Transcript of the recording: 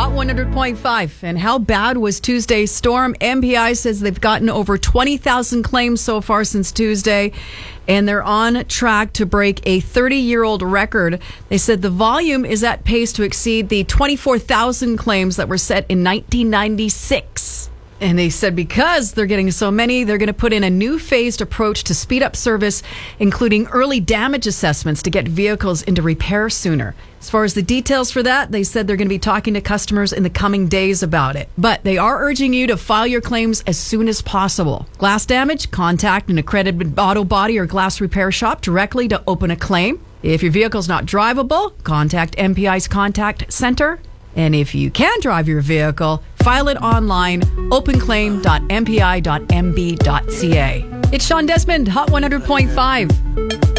Hot 100.5. And how bad was Tuesday's storm? MPI says they've gotten over 20,000 claims so far since Tuesday, and they're on track to break a 30-year-old record. They said the volume is at pace to exceed the 24,000 claims that were set in 1996. And they said because they're getting so many, they're going to put in a new phased approach to speed up service, including early damage assessments to get vehicles into repair sooner. As far as the details for that, they said they're going to be talking to customers in the coming days about it. But they are urging you to file your claims as soon as possible. Glass damage? Contact an accredited auto body or glass repair shop directly to open a claim. If your vehicle's not drivable, contact MPI's contact center. And if you can drive your vehicle, file it online, openclaim.mpi.mb.ca. It's Sean Desmond, Hot 100.5.